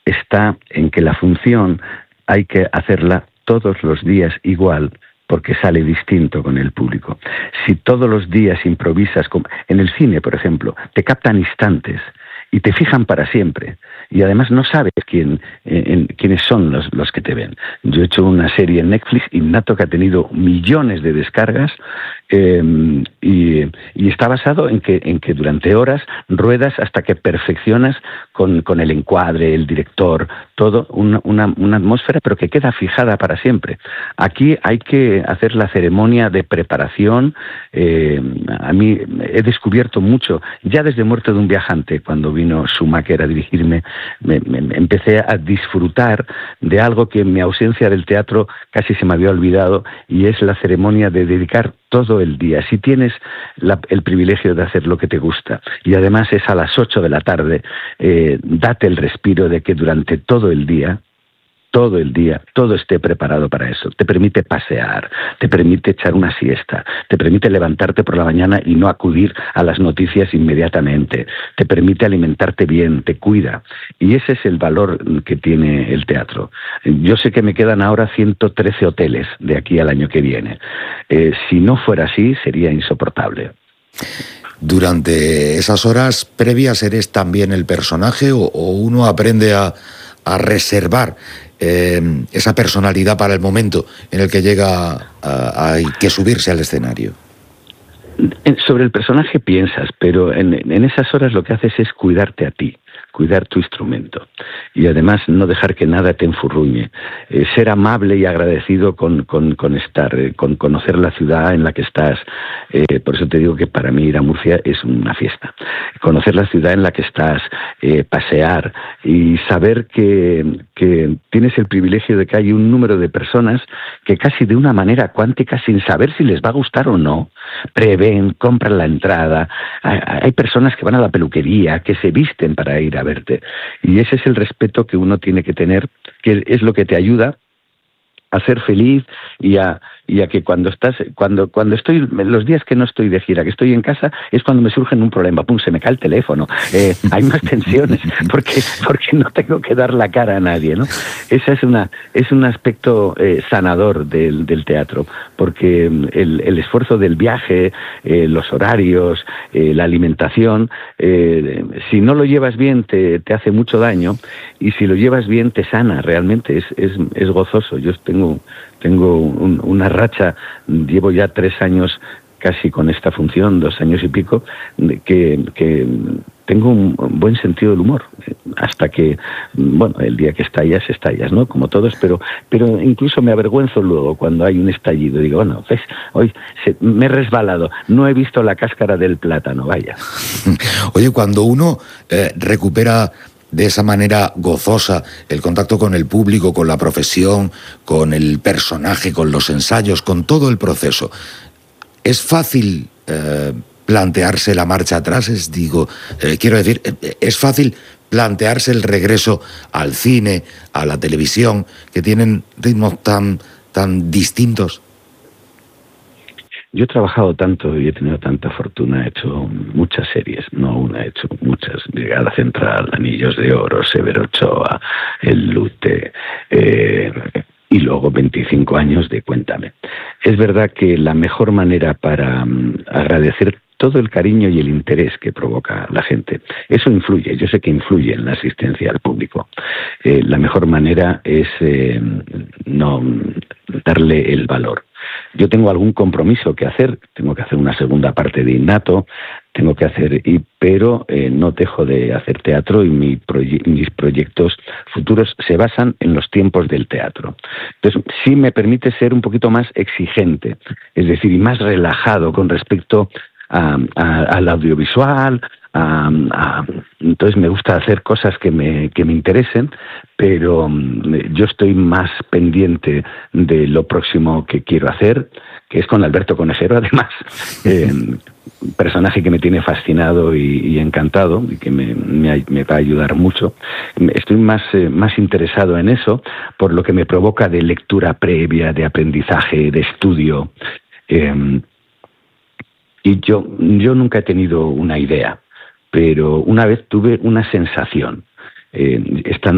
está en que la función hay que hacerla todos los días igual, porque sale distinto con el público. Si todos los días improvisas, en el cine, por ejemplo, te captan instantes y te fijan para siempre, y además no sabes quiénes son los que te ven. Yo he hecho una serie en Netflix, Innato, que ha tenido millones de descargas, y está basado en que durante horas ruedas hasta que perfeccionas con el encuadre, el director, todo, una atmósfera, pero que queda fijada para siempre. Aquí hay que hacer la ceremonia de preparación. A mí he descubierto mucho, ya desde Muerte de un viajante, cuando vino Schumacher a dirigirme, me empecé a disfrutar de algo que en mi ausencia del teatro casi se me había olvidado, y es la ceremonia de dedicar todo el día. Si tienes el privilegio de hacer lo que te gusta, y además es a las 8 de la tarde, date el respiro de que durante todo el día, todo esté preparado para eso. Te permite pasear, te permite echar una siesta, te permite levantarte por la mañana y no acudir a las noticias inmediatamente, te permite alimentarte bien, te cuida. Y ese es el valor que tiene el teatro. Yo sé que me quedan ahora 113 hoteles de aquí al año que viene. Si no fuera así, sería insoportable. Durante esas horas previas, ¿eres también el personaje o uno aprende a reservar esa personalidad para el momento en el que llega hay que subirse al escenario? Sobre el personaje piensas, pero en esas horas lo que haces es cuidarte a ti, cuidar tu instrumento, y además no dejar que nada te enfurruñe, ser amable y agradecido con estar, con conocer la ciudad en la que estás. Por eso te digo que para mí ir a Murcia es una fiesta. Conocer la ciudad en la que estás, pasear y saber que tienes el privilegio de que hay un número de personas que casi de una manera cuántica, sin saber si les va a gustar o no, prevén, compran la entrada. Hay personas que van a la peluquería, que se visten para ir a verte, y ese es el respeto que uno tiene que tener, que es lo que te ayuda a ser feliz y a que cuando estoy, los días que no estoy de gira, que estoy en casa, es cuando me surge un problema, pum, se me cae el teléfono, hay más tensiones, porque no tengo que dar la cara a nadie, ¿no? Ese es un aspecto sanador del teatro, porque el esfuerzo del viaje, los horarios, la alimentación, si no lo llevas bien te hace mucho daño, y si lo llevas bien te sana, realmente es gozoso. Yo tengo una racha, llevo ya 3 años casi con esta función, 2 años y pico, que tengo un buen sentido del humor, hasta que, bueno, el día que estallas, ¿no? Como todos, pero incluso me avergüenzo luego cuando hay un estallido. Digo, bueno, ¿ves? Hoy me he resbalado, no he visto la cáscara del plátano, vaya. Oye, cuando uno recupera de esa manera gozosa el contacto con el público, con la profesión, con el personaje, con los ensayos, con todo el proceso, ¿es fácil plantearse la marcha atrás? Quiero decir, ¿es fácil plantearse el regreso al cine, a la televisión, que tienen ritmos tan distintos? Yo he trabajado tanto y he tenido tanta fortuna, he hecho muchas series, no una, he hecho muchas. Brigada Central, Anillos de Oro, Severo Ochoa, El Lute, y luego 25 años de Cuéntame. Es verdad que la mejor manera para agradecer todo el cariño y el interés que provoca la gente, eso influye, yo sé que influye en la asistencia al público. La mejor manera es no darle el valor. Yo tengo algún compromiso que hacer, tengo que hacer una segunda parte de Innato, pero no dejo de hacer teatro, y mis proyectos futuros se basan en los tiempos del teatro. Entonces, sí me permite ser un poquito más exigente, es decir, y más relajado con respecto al audiovisual. Entonces me gusta hacer cosas que me interesen, pero yo estoy más pendiente de lo próximo que quiero hacer, que es con Alberto Conejero, además, personaje que me tiene fascinado y encantado, y que me va a ayudar mucho. Estoy más interesado en eso, por lo que me provoca de lectura previa, de aprendizaje, de estudio. Y yo nunca he tenido una idea, pero una vez tuve una sensación, estando